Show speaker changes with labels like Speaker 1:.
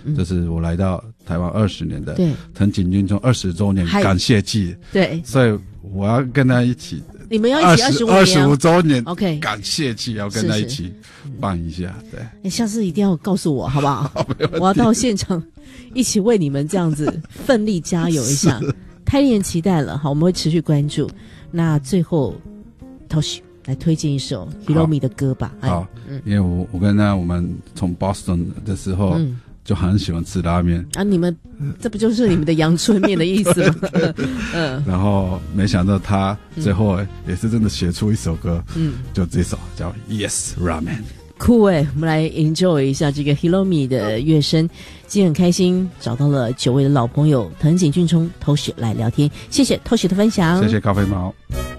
Speaker 1: 这是我来到台湾20年的藤井俊忠20周年感谢祭。对，所以我要跟他一起。你们要一起25周年 OK 感谢祭，要跟他一起办一下。对，下次一定要告诉我好不好？我要到现场一起为你们这样子奋力加油一下，太令人期待了。好，我们会持续关注。那最后 Toshi 来推荐一首 Hiromi 的歌吧。好，因为我跟他我们从 Boston 的时候就很喜欢吃拉面啊！你们这不就是你们的阳春面的意思吗？然后没想到他最后也是真的写出一首歌，就这首叫 Yes Ramen。酷我们来 enjoy 一下这个 Hiromi 的乐声。今天很开心找到了久违的老朋友藤井俊忠 Toshi 来聊天，谢谢 Toshi 的分享，谢谢咖啡猫。